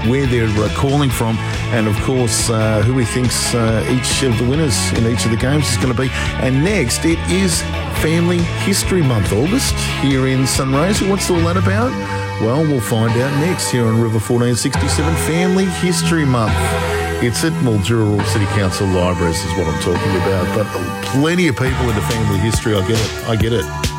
where they're calling from, and of course who he thinks each of the winners in each of the games is going to be. And next, it is Family History Month, August, here in Sunraysia. What's all that about? Well, we'll find out next here on River 1467, Family History Month. It's at Mildura City Council Libraries is what I'm talking about, but plenty of people into family history. I get it.